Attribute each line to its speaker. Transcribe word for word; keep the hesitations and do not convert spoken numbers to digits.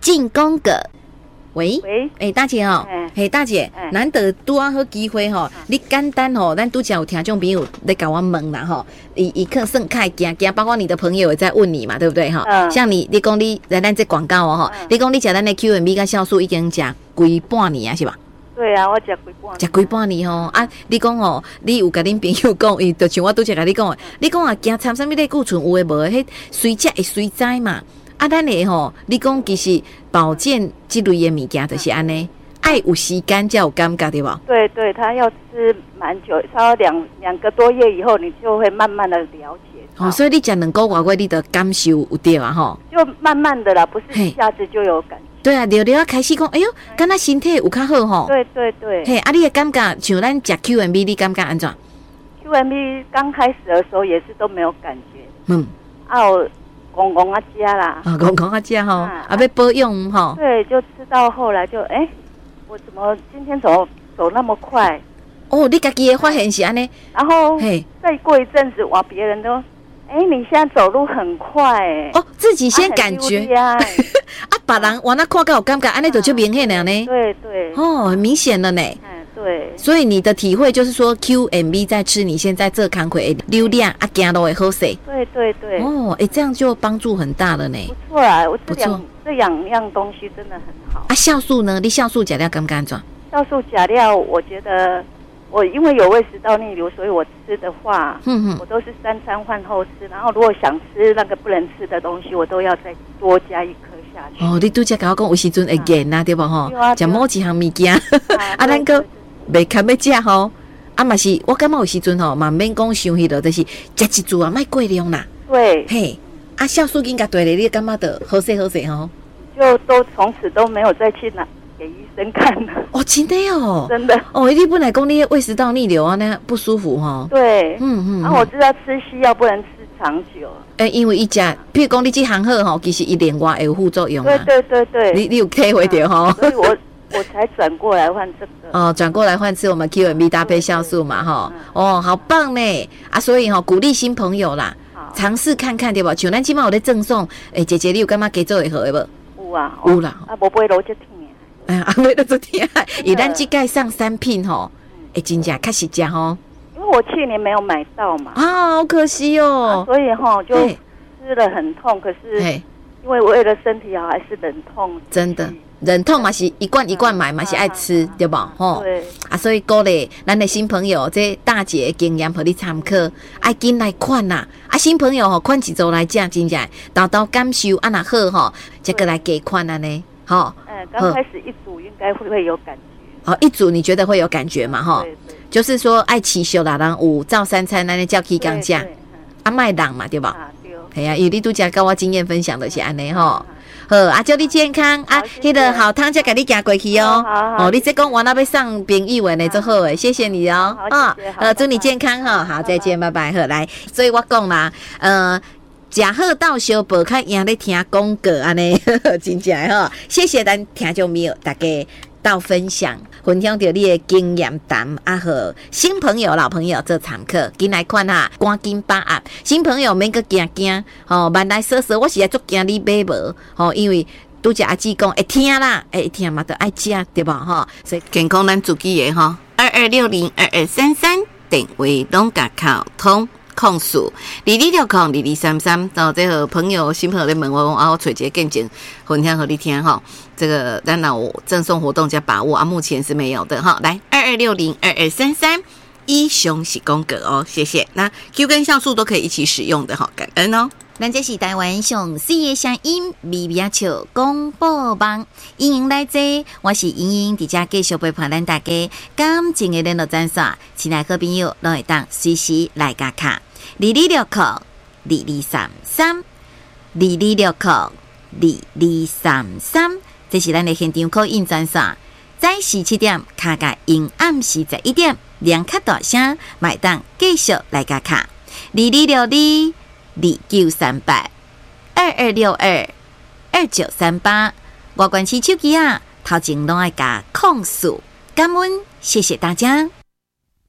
Speaker 1: 进攻个。喂
Speaker 2: 喂，
Speaker 1: 哎、欸，大姐哦，嘿、欸，大姐，欸、难得拄啊好机会吼，你简单吼，咱拄则有听众朋友在甲我问啦吼，伊伊可算开行行，包括你的朋友也在问你嘛，对不对哈？嗯、像你，你讲你来咱这广告哦吼，嗯、你讲你食咱的 Q and B 跟酵素已经食规半年啊，是吧？
Speaker 2: 对啊，我食规半年。
Speaker 1: 食规半年吼啊！你讲哦，你有甲恁朋友讲，伊就像我拄则甲你讲，你讲啊，惊掺啥物类固醇有诶无诶，迄随食会随知嘛。啊，咱诶吼，你讲其实保健这类的物件就是安尼，爱有时间才有感觉，对吧？
Speaker 2: 对对，他要吃蛮久，超两两个多月以后，你就会慢慢的了解。
Speaker 1: 哦，所以你食两个月月，你的感受有对啊吼？
Speaker 2: 就慢慢的啦，不是一下子就有感觉。
Speaker 1: 对啊，聊聊啊，开始讲，哎呦，敢若身体有较好吼。
Speaker 2: 对对对。
Speaker 1: 嘿，啊，你的感觉像咱食 Q and B， 你感觉安怎
Speaker 2: ？Q and B 刚开始的时候也是都没有感觉。
Speaker 1: 嗯。
Speaker 2: 啊，我公公啊家啦。
Speaker 1: 啊，公公啊家吼，啊要保养吼。
Speaker 2: 对，就吃到后来就哎、欸，我怎么今天走走那么快？
Speaker 1: 哦，你家己也发现是安尼。
Speaker 2: 然后，嘿，再过一阵子，哇，别人都，哎、欸，你现在走路很快、欸，哎。
Speaker 1: 哦，自己先感觉。啊，啊别人我那看到有感觉，安尼就就明显了呢。
Speaker 2: 对对。
Speaker 1: 哦，很明显了呢。
Speaker 2: 嗯，对。
Speaker 1: 所以你的体会就是说 ，Q and B 在吃你现在这康亏流量啊，行路会好势。
Speaker 2: 对对对。
Speaker 1: 哦，哎，这样就帮助很大了呢。
Speaker 2: 不错啊，我这两这两样东西真的很好。
Speaker 1: 啊，酵素呢？你酵素假料敢不敢做？
Speaker 2: 酵素假料，我觉得。我因为有胃食道逆流，所以我吃的话，嗯、我都是三餐饭后吃。然后如果想吃那个不能吃的东西，我都要再多加一颗下去。
Speaker 1: 哦，你拄则甲我讲有时阵会减啊，对不吼？食某一项物件，啊，咱个袂堪要食吼，啊嘛是，我感觉有时阵吼，嘛免讲伤迄落，就是食一注啊，莫过量啦。
Speaker 2: 对，
Speaker 1: 嘿，啊，酵素应该对咧，你感觉到好势好势吼？
Speaker 2: 就都从此都没有再去拿。给医生看了
Speaker 1: 哦，真的哦，
Speaker 2: 真的
Speaker 1: 哦，你本来讲你胃食道逆流啊，那不舒服哈、哦。
Speaker 2: 对，嗯嗯，然后我知道吃西药不能吃长久。
Speaker 1: 诶、欸，因为伊食，譬如讲你这行好吼，其实伊另外会有副作用
Speaker 2: 啊。对对对对，
Speaker 1: 你你有体会到吼、
Speaker 2: 啊？所以我我才转过来换这个。
Speaker 1: 哦，转过来换吃我们 Q and B 搭配酵素嘛哈。哦，好棒呢啊！所以哈、哦，鼓励新朋友啦，尝试看看对吧？像咱今麦有在赠送，诶、欸，姐姐你有感觉加做会好的
Speaker 2: 无？有啊，
Speaker 1: 有啦。
Speaker 2: 啊，无买楼就。
Speaker 1: 哎呀，为了昨天，以咱这盖上三品吼，哎，真正确实食吼。
Speaker 2: 因为我去年没有买到嘛，
Speaker 1: 啊，好可惜哦。
Speaker 2: 啊、所以哈就吃了很痛，可是因为为了身体好，还是忍痛。
Speaker 1: 真的，忍痛嘛是一罐一罐买嘛是爱吃，对吧？吼。
Speaker 2: 对。
Speaker 1: 啊，所以鼓励咱的新朋友，这大姐的经验和你参考，爱紧来看呐。啊，新朋友吼，看一周来食，真正豆豆感受啊那好吼，这个来加看啊呢。好，
Speaker 2: 嗯，刚开始一组应该会会有感觉。
Speaker 1: 哦，一组你觉得会有感觉嘛？哈，就是说爱持续啦，人有照三餐，咱咧叫起讲价，啊卖人嘛，对吧？啊对。系啊，因为你拄则跟我经验分享的是安尼吼。好，啊祝你健康啊，迄个好汤才给你行过去哦。哦，你这讲完了要上朋友的呢，就好诶，谢谢你哦。啊，呃，祝你健康哈，好，再见，拜拜。好，来，所以我讲啦，呃。食好到小报较赢咧听广告安尼，真正吼，谢谢咱听众朋友大家到分享，分享到你的经验谈啊好，新朋友老朋友做参考，紧来看哈，赶紧把握，新朋友免个惊惊，吼、哦，慢来说说，我是来足惊你买无，吼、哦，因为拄则阿姊讲会听啦，会听嘛，都爱食对吧？吼、哦，所以健康咱自己的吼，二二六零二二三三电话拢甲靠通。控诉二二六控二二三三，到这个朋友新朋友在问我讲啊，我找一个见证分享给你听哈。这个当然我赠送活动加把握啊，目前是没有的哈。来二二六零二二三三，以上是公告哦，谢谢。那 Q 跟酵素都可以一起使用的哈，感恩哦。咱这是台湾上四的声音，微微笑广播网，欢迎来坐，我是莹莹，伫遮继续陪伴咱大家感情的联络专线，亲爱好朋友拢会当随时来加卡，二二六扣二二三三，二二六扣二二三三，这是咱的现场call in专线，早时七点，卡甲因暗时十一点，两卡大声，买当继续来加卡，二二六二。二九三八二二六二二九三八，我关系手机啊，头前拢爱加控诉，感恩，谢谢大家。